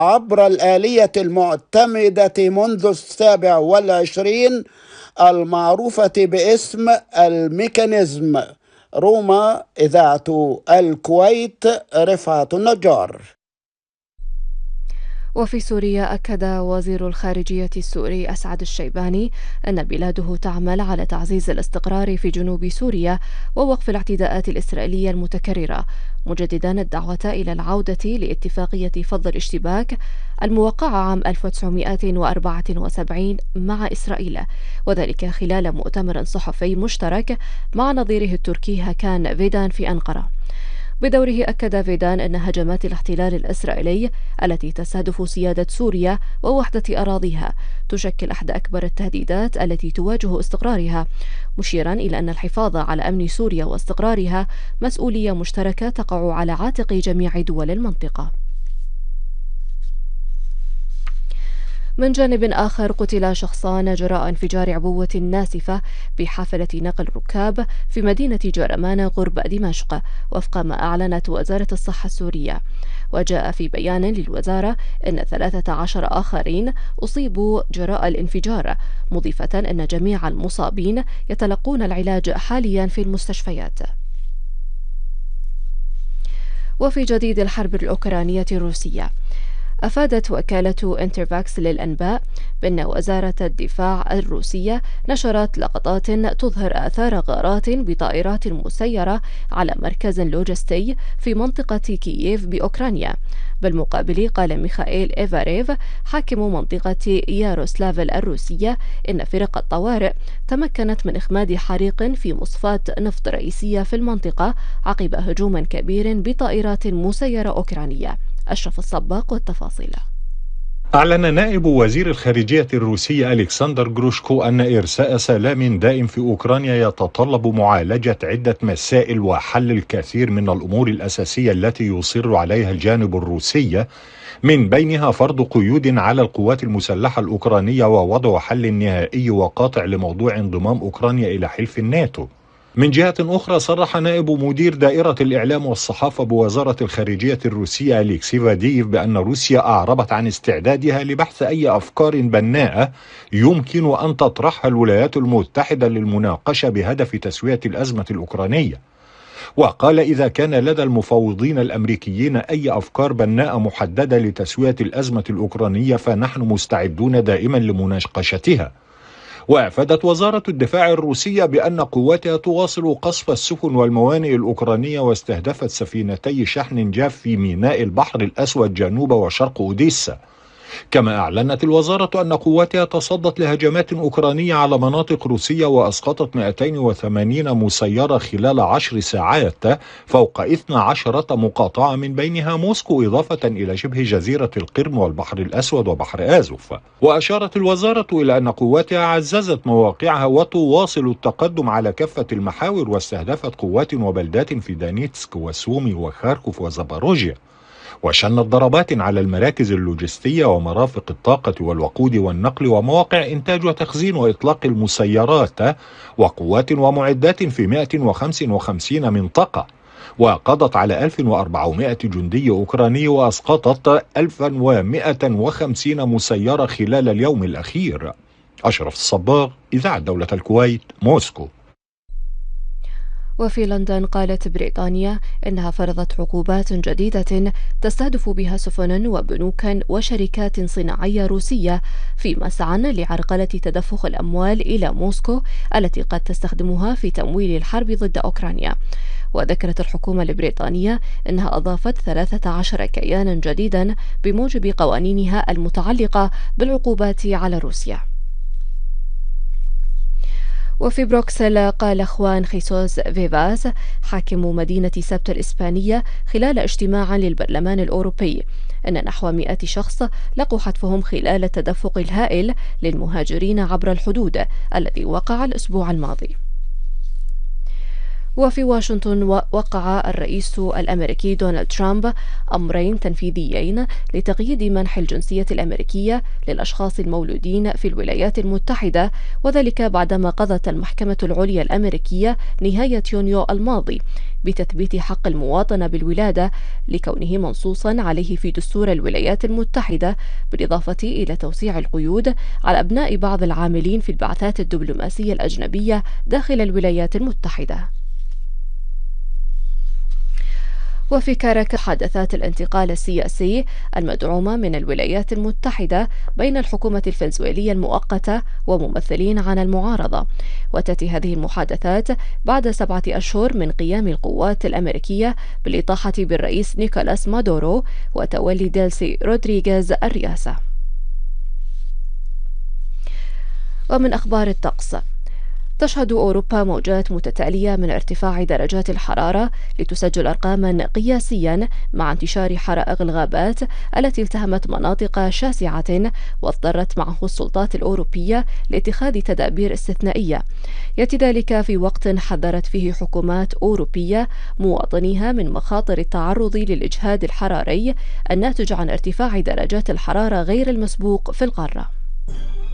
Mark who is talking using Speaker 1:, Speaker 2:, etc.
Speaker 1: عبر الآلية المعتمدة منذ 27 المعروفة باسم الميكانيزم. روما، إذاعة الكويت، رفعت النجار.
Speaker 2: وفي سوريا أكد وزير الخارجية السوري أسعد الشيباني أن بلاده تعمل على تعزيز الاستقرار في جنوب سوريا ووقف الاعتداءات الإسرائيلية المتكررة، مجددا الدعوة إلى العودة لاتفاقية فض الاشتباك الموقعة عام 1974 مع إسرائيل، وذلك خلال مؤتمر صحفي مشترك مع نظيره التركي هاكان فيدان في أنقرة. بدوره أكد فيدان أن هجمات الاحتلال الإسرائيلي التي تستهدف سيادة سوريا ووحدة أراضيها تشكل أحد أكبر التهديدات التي تواجه استقرارها، مشيرا إلى أن الحفاظ على أمن سوريا واستقرارها مسؤولية مشتركة تقع على عاتق جميع دول المنطقة. من جانب آخر، قتل شخصان جراء انفجار عبوة ناسفة بحافلة نقل ركاب في مدينة جرمان غرب دمشق، وفق ما أعلنت وزارة الصحة السورية. وجاء في بيان للوزارة أن 13 آخرين أصيبوا جراء الانفجار، مضيفة أن جميع المصابين يتلقون العلاج حاليا في المستشفيات. وفي جديد الحرب الأوكرانية الروسية، أفادت وكالة انترفاكس للأنباء بأن وزارة الدفاع الروسية نشرت لقطات تظهر آثار غارات بطائرات مسيرة على مركز لوجستي في منطقة كييف بأوكرانيا. بالمقابل، قال ميخائيل إيفاريف حاكم منطقة ياروسلافل الروسية إن فرق الطوارئ تمكنت من إخماد حريق في مصفاة نفط رئيسية في المنطقة عقب هجوم كبير بطائرات مسيرة أوكرانية. أشرف الصباق والتفاصيل.
Speaker 3: أعلن نائب وزير الخارجية الروسي ألكسندر جروشكو أن إرساء سلام دائم في أوكرانيا يتطلب معالجة عدة مسائل وحل الكثير من الأمور الأساسية التي يصر عليها الجانب الروسي، من بينها فرض قيود على القوات المسلحة الأوكرانية ووضع حل نهائي وقاطع لموضوع انضمام أوكرانيا إلى حلف الناتو. من جهة أخرى، صرح نائب مدير دائرة الإعلام والصحافة بوزارة الخارجية الروسية أليكسي فادييف بأن روسيا أعربت عن استعدادها لبحث أي أفكار بناءة يمكن أن تطرحها الولايات المتحدة للمناقشة بهدف تسوية الأزمة الأوكرانية. وقال: إذا كان لدى المفاوضين الأمريكيين أي أفكار بناءة محددة لتسوية الأزمة الأوكرانية فنحن مستعدون دائما لمناقشتها. وأفادت وزارة الدفاع الروسية بأن قواتها تواصل قصف السفن والموانئ الأوكرانية، واستهدفت سفينتي شحن جاف في ميناء البحر الأسود جنوب وشرق أوديسا. كما أعلنت الوزارة أن قواتها تصدت لهجمات أوكرانية على مناطق روسية وأسقطت 280 مسيرة خلال 10 ساعات فوق 12 مقاطعة من بينها موسكو، إضافة إلى شبه جزيرة القرم والبحر الأسود وبحر آزوف. وأشارت الوزارة إلى أن قواتها عززت مواقعها وتواصل التقدم على كافة المحاور، واستهدفت قوات وبلدات في دانيتسك وسومي وخاركوف وزاباروجيا، وشنت ضربات على المراكز اللوجستية ومرافق الطاقة والوقود والنقل ومواقع إنتاج وتخزين وإطلاق المسيرات وقوات ومعدات في 155 منطقة، وقضت على 1400 جندي أوكراني وأسقطت 1150 مسيرة خلال اليوم الأخير. أشرف الصباغ، إذاعة دولة الكويت، موسكو.
Speaker 2: وفي لندن، قالت بريطانيا إنها فرضت عقوبات جديدة تستهدف بها سفنا وبنوكا وشركات صناعية روسية في مسعى لعرقلة تدفق الأموال إلى موسكو التي قد تستخدمها في تمويل الحرب ضد أوكرانيا. وذكرت الحكومة البريطانية أنها أضافت 13 كيانا جديدا بموجب قوانينها المتعلقة بالعقوبات على روسيا. وفي بروكسل، قال خوان خيسوس فيفاز حاكم مدينة سبت الإسبانية خلال اجتماع للبرلمان الأوروبي أن نحو 100 شخص لقوا حتفهم خلال التدفق الهائل للمهاجرين عبر الحدود الذي وقع الأسبوع الماضي. وفي واشنطن وقع الرئيس الأمريكي دونالد ترامب أمرين تنفيذيين لتقييد منح الجنسية الأمريكية للأشخاص المولودين في الولايات المتحدة، وذلك بعدما قضت المحكمة العليا الأمريكية نهاية يونيو الماضي بتثبيت حق المواطنة بالولادة لكونه منصوصا عليه في دستور الولايات المتحدة، بالإضافة إلى توسيع القيود على أبناء بعض العاملين في البعثات الدبلوماسية الأجنبية داخل الولايات المتحدة. وفي كاراكاس حادثات الانتقال السياسي المدعومة من الولايات المتحدة بين الحكومة الفنزويلية المؤقتة وممثلين عن المعارضة، وتأتي هذه المحادثات بعد 7 أشهر من قيام القوات الأمريكية بالإطاحة بالرئيس نيكولاس مادورو وتولي ديلسي رودريغيز الرئاسة. ومن أخبار الطقس، تشهد أوروبا موجات متتالية من ارتفاع درجات الحرارة لتسجل أرقاما قياسيا مع انتشار حرائق الغابات التي التهمت مناطق شاسعة واضطرت معه السلطات الأوروبية لاتخاذ تدابير استثنائية. يأتي ذلك في وقت حذرت فيه حكومات أوروبية مواطنيها من مخاطر التعرض للإجهاد الحراري الناتج عن ارتفاع درجات الحرارة غير المسبوق في القارة.